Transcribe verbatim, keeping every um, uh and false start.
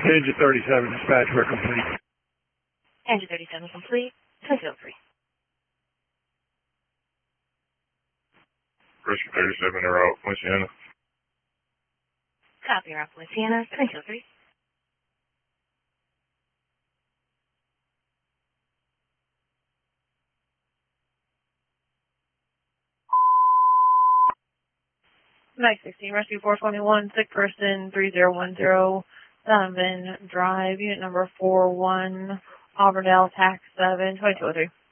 Engine thirty-seven, dispatch, we're complete. Engine thirty-seven complete. Twin oh three. Rescue thirty-seven, they're out, Louisiana. Copy, you're out, Louisiana. Twin oh three. nine sixteen, Rescue four twenty-one, sick person three zero one zero, Donovan Drive, unit number four one, Auburndale, tax seven, twenty-two oh three.